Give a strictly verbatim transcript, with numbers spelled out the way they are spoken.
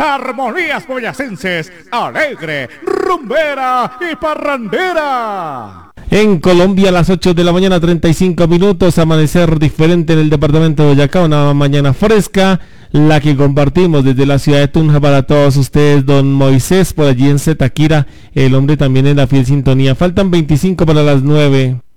Armonías Boyacenses, alegre, rumbera y parrandera. En Colombia a las ocho de la mañana, treinta y cinco minutos, amanecer diferente en el departamento de Boyacá, una mañana fresca, la que compartimos desde la ciudad de Tunja para todos ustedes. Don Moisés, por allí en Zetaquira, el hombre también en la fiel sintonía. Faltan veinticinco para las nueve.